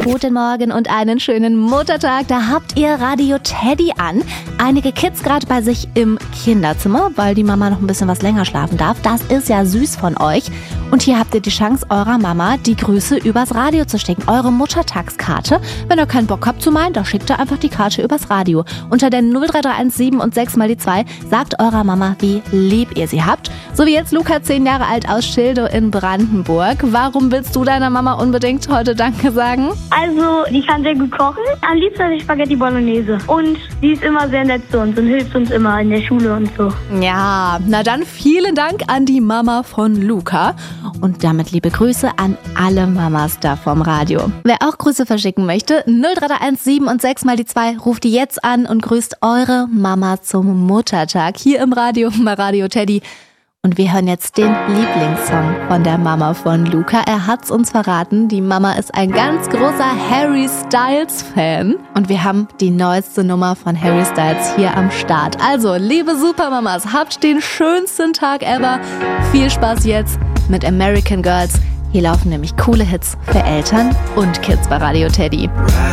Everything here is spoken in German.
Guten Morgen und einen schönen Muttertag. Da habt ihr Radio Teddy an. Einige Kids gerade bei sich im Kinderzimmer, weil die Mama noch ein bisschen was länger schlafen darf. Das ist ja süß von euch. Und hier habt ihr die Chance, eurer Mama die Grüße übers Radio zu schicken. Eure Muttertagskarte. Wenn ihr keinen Bock habt zu malen, dann schickt ihr einfach die Karte übers Radio. Unter der 03317 und 6 mal die 2 sagt eurer Mama, wie lieb ihr sie habt. So wie jetzt Luca, 10 Jahre alt aus Schildow in Brandenburg. Warum willst du deiner Mama unbedingt heute Danke sagen? Also, die kann sehr gut kochen. Am liebsten die Spaghetti Bolognese. Und die ist immer sehr nett zu uns und hilft uns immer in der Schule und so. Ja, na dann vielen Dank an die Mama von Luca. Und damit liebe Grüße an alle Mamas da vom Radio. Wer auch Grüße verschicken möchte, 03317 und 6 mal die 2, ruft die jetzt an und grüßt eure Mama zum Muttertag hier im Radio bei Radio Teddy. Und wir hören jetzt den Lieblingssong von der Mama von Luca. Er hat's uns verraten. Die Mama ist ein ganz großer Harry Styles-Fan. Und wir haben die neueste Nummer von Harry Styles hier am Start. Also, liebe Supermamas, habt den schönsten Tag ever. Viel Spaß jetzt mit American Girls. Hier laufen nämlich coole Hits für Eltern und Kids bei Radio Teddy.